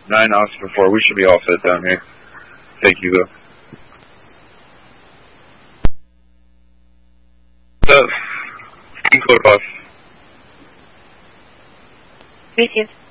9 knots before. We should be all set down here. Thank you, though. What's up? King Quarter Puff. Greetings.